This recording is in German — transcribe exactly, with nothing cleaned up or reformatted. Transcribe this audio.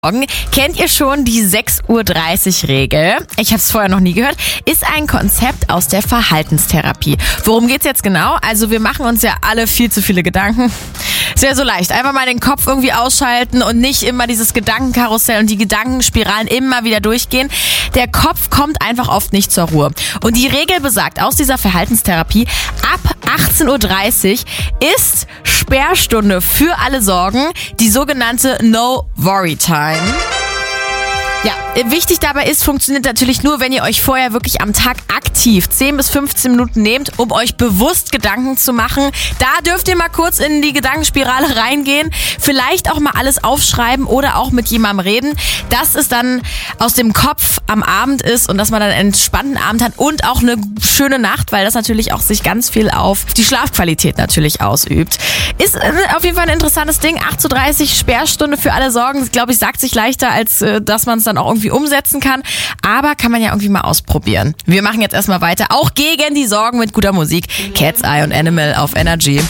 Kennt ihr schon die sechs Uhr dreißig Regel? Ich habe es vorher noch nie gehört. Ist ein Konzept aus der Verhaltenstherapie. Worum geht's jetzt genau? Also wir machen uns ja alle viel zu viele Gedanken. Es wäre so leicht. Einfach mal den Kopf irgendwie ausschalten und nicht immer dieses Gedankenkarussell und die Gedankenspiralen immer wieder durchgehen. Der Kopf kommt einfach oft nicht zur Ruhe. Und die Regel besagt aus dieser Verhaltenstherapie, ab achtzehn Uhr dreißig ist Sperrstunde für alle Sorgen, die sogenannte No-Worry-Time. Ja, wichtig dabei ist, funktioniert natürlich nur, wenn ihr euch vorher wirklich am Tag aktiv zehn bis fünfzehn Minuten nehmt, um euch bewusst Gedanken zu machen. Da dürft ihr mal kurz in die Gedankenspirale reingehen, vielleicht auch mal alles aufschreiben oder auch mit jemandem reden, dass es dann aus dem Kopf am Abend ist und dass man dann einen entspannten Abend hat und auch eine schöne Nacht, weil das natürlich auch sich ganz viel auf die Schlafqualität natürlich ausübt. Ist auf jeden Fall ein interessantes Ding. acht Uhr dreißig Sperrstunde für alle Sorgen. Das, glaube ich, sagt sich leichter, als äh, dass man es dann auch irgendwie umsetzen kann. Aber kann man ja irgendwie mal ausprobieren. Wir machen jetzt erstmal weiter. Auch gegen die Sorgen mit guter Musik. Cat's Eye und Animal auf Energy.